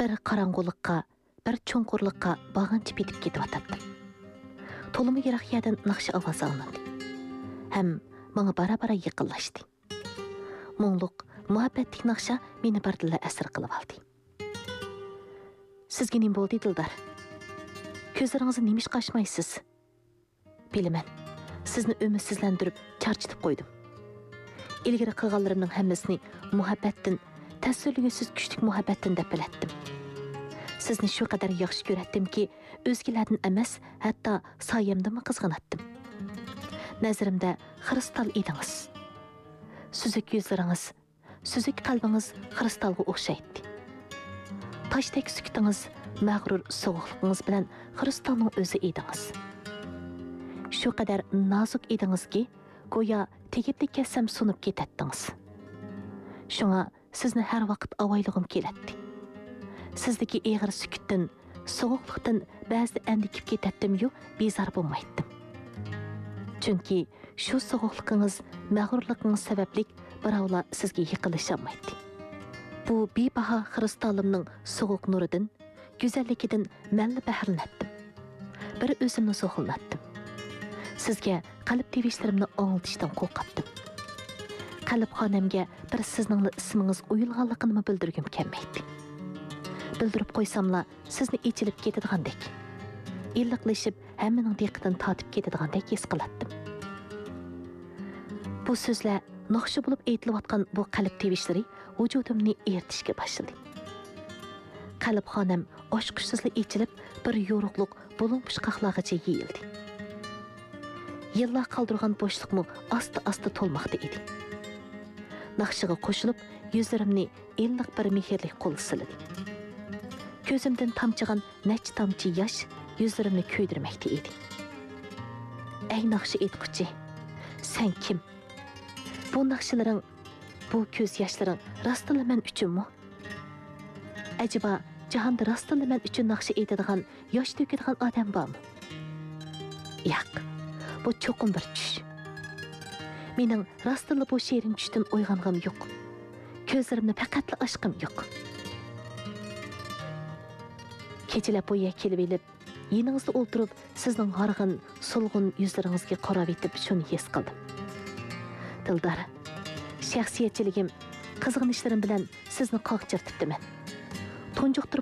bir qarang'uliqqa, bir cho'nqurliqqa bag'anchib yetib ketib atatdim. To'limi yiroq yerdan naqshi ovoz anglandi. Ham menga bara-bara yaqinlashdi. Mo'ngluq, muhabbatlik naqsha meni birdilla asir qilib oldi. Sizga nima bo'ldi, Dildar? Ko'zlaringizni nimish qashmaysiz? Bilaman, sizni umidsizlantirib, charchitib qo'ydim. Ilgari qilganlarimning hammasini muhabbatdan, tasvirligisiz kuchlik muhabbatdan deb bilatdim. Sizni shu qadar yaxshi ko'ratdimki, o'zgalardan emas, hatto soyamdami qizg'anatdim. Nazarimda kristal edingiz. Suzuk yuzlaringiz, suzuk qalbingiz kristalga o'xshaydi. Tashdek sukutingiz, mag'rur sovuqligingiz bilan kristalning o'zi edingiz. Shu qadar nozik edingizki, go'yo tegiblik kasam sunib ketatdingiz. Shunga sizni har vaqt avaylig'im keladi. Sizdagi eg'ir sukutdan, sovuqlikdan ba'zida andikib ketatdim-yu, bezor bo'lmaydim. Chunki shu sovuqligingiz, mag'rurligingiz sababli birovlar sizga yiqilishamaydi. Bu bebaho kristalimning sovuq nuridan, go'zalligidan menni bahranatdim. Bir o'zimni so'xillatdim. Sizga qalb tevishlarimni o'ngiltishdan qo'rqatdim. Qalbxonamga bir sizning ismingiz uyulganligini bildirgim kelmaydi. Bildirib qo'ysamla sizni ichilib ketadigandek, illiqlashib hammaning diqqatini tortib ketadigandek his qilatdim. Bu so'zlar naqshi bo'lib aytilayotgan bu qalb tevishlari vujudimni eritishga boshladi. Qalbxonam oshqishsizli ichilib bir yo'ruqliq bo'ling'ich qaqlag'icha yeyildi. Yillar qoldirgan bo'shliqmi asta-asta to'lmoqda edi. Naqshiga qo'shilib, yuzlarimni illiq bir mehrlik qo'l siladi. Ko'zimdan tamchigan nech tamchi yosh yuzlarimni kuydirmoqda edi. Ey naqshi aytquchi, sen kim? Bu naqshilaring, bu ko'z yoshlaring rostila men uchunmi? Ajiba jahonda rostila men uchun naqshi aytadigan, yosh to'kadigan odam bormi? Yo'q. Bu cho'qim bir tush. Mening rostila bu she'rin tushdan uyg'ong'im yo'q. Ko'zlarimni faqatla ochqim yo'q. Kechalab bo'ya kelib elib, yiningizda o'ltirib, sizning g'arg'in, so'lg'in yuzlaringizga qarab etib shuni his qildim. Dildar, shaxsiyatchiligim, qizg'inishlarim bilan sizni qoqchirtibdiman. Tunjuqtirib